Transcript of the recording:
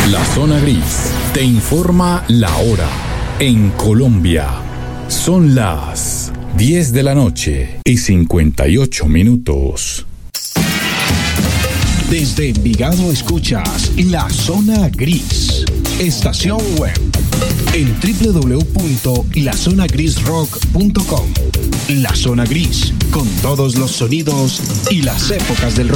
La Zona Gris te informa la hora. En Colombia son las 10 de la noche y 58 minutos. Desde Envigado escuchas La Zona Gris, estación web en www.lazonagrisrock.com. La Zona Gris, con todos los sonidos y las épocas del rock.